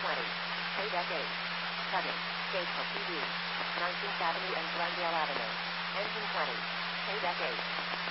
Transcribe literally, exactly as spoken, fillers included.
twenty. Paydeck eight. Cutting. Gatesville P D. nineteenth Avenue and Glendale Avenue. Engine twenty. Paydeck eight.